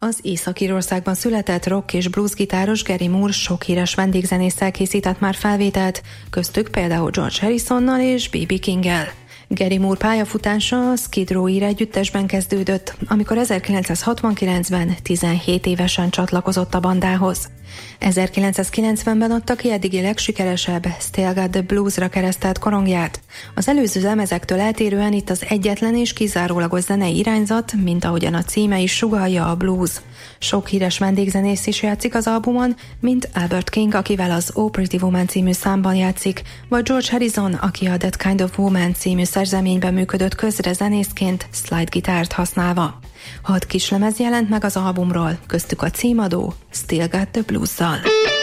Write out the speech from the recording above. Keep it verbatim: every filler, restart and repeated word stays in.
Az Észak-Írországban született rock és blues gitáros Gary Moore sok híres vendégzenésszel készített már felvételt, köztük például George Harrisonnal és bé bé Kinggel. Gary Moore pályafutása a Skid Row ír együttesben kezdődött, amikor ezerkilencszázhatvankilencben tizenhét évesen csatlakozott a bandához. ezerkilencszázkilencvenben adta ki eddigi legsikeresebb Still Got the Blues-ra keresztelt korongját. Az előző lemezektől eltérően itt az egyetlen és kizárólagos zenei irányzat, mint ahogyan a címe is sugallja, a blues. Sok híres vendégzenész is játszik az albumon, mint Albert King, akivel az Oh Pretty Woman című számban játszik, vagy George Harrison, aki a That Kind of Woman című szerzeményben működött közre zenészként slide gitárt használva. Hat kislemez jelent meg az albumról, köztük a címadó Still Got the Blues-zal.